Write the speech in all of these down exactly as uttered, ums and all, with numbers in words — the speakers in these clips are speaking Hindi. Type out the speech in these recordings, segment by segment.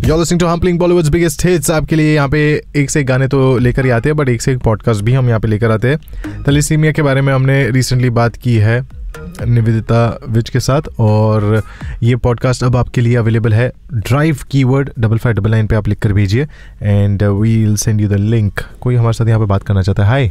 You're listening to Humpling Bollywood's biggest hits. आपके लिए यहाँ पे एक से एक गाने तो लेकर ही आते हैं, बट एक से एक पॉडकास्ट भी हम यहाँ पे लेकर आते हैं। थैलेसीमिया के बारे में हमने रिसेंटली बात की है निवेदिता विज के साथ, और ये पॉडकास्ट अब आपके लिए अवेलेबल है। Drive keyword double five double nine पे आप लिख कर भेजिए and we will send you the link. कोई हमारे साथ यहाँ पे बात करना चाहता है? हाय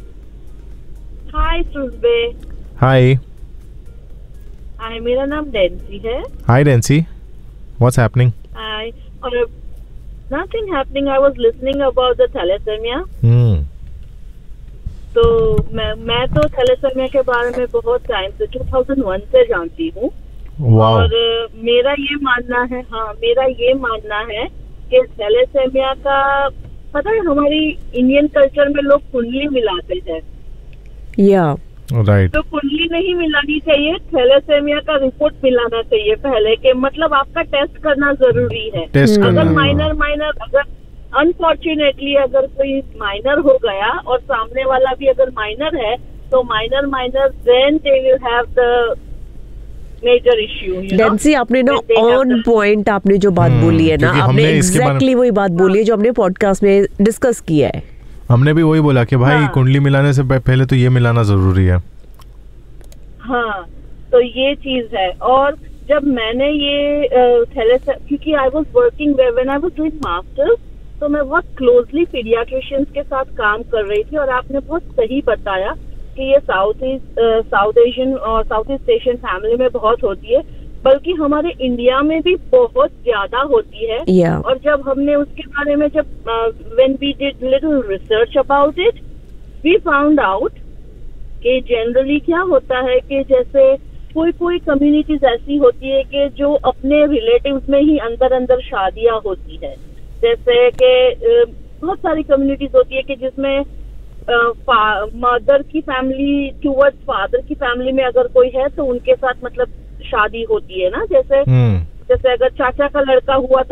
हाय सुबे। हाय हाय, मेरा नाम डेंसी है। हाय डेंसी, व्हाट्स हैपनिंग? हाय, और nothing happening. I was listening about the thalassaemia. हम्म तो मैं मैं तो थैलेसेमिया के बारे में बहुत टाइम से दो हज़ार एक से जानती हूँ। और uh, मेरा ये मानना है, हाँ मेरा ये मानना है कि थैलेसेमिया का, पता है हमारी इंडियन कल्चर में लोग कुंडली मिलाते हैं। या राइट। तो कुंडली नहीं मिलानी चाहिए, थैलेसेमिया का रिपोर्ट मिलाना चाहिए पहले के, मतलब आपका टेस्ट करना जरूरी है। टेस्ट करना, अगर माइनर माइनर अगर अनफॉर्चुनेटली अगर कोई माइनर हो गया और सामने वाला भी अगर माइनर है तो minor minor then they will have the major issue. डेंसी, आपने ना ऑन पॉइंट आपने जो बात बोली है ना, आपने एग्जैक्टली वही बात बोली है जो हमने पॉडकास्ट में डिस्कस किया है। हमने भी वही बोला कि भाई हाँ। कुंडली मिलाने से पहले तो ये मिलाना जरूरी है। हाँ, तो ये चीज है। और जब मैंने ये थैलेसेमिया, क्योंकि I was working when I was doing masters, तो मैं बहुत क्लोजली पीडियाट्रिशियंस के साथ काम कर रही थी। और आपने बहुत सही बताया कि ये साउथ ईस्ट साउथ एशियन और साउथ ईस्ट एशियन फैमिली में बहुत होती है, बल्कि हमारे इंडिया में भी बहुत ज्यादा होती है। yeah. और जब हमने उसके बारे में जब when we did little research about it, we found out कि जनरली क्या होता है कि जैसे कोई कोई कम्युनिटीज ऐसी होती है कि जो अपने रिलेटिव्स में ही अंदर अंदर शादियां होती है। जैसे कि बहुत सारी कम्युनिटीज होती है कि जिसमें मदर की फैमिली टूवर्ड्स फादर की फैमिली में अगर कोई है तो उनके साथ मतलब शादी होती है ना। जैसे जैसे अगर चाचा का लड़का हुआ तो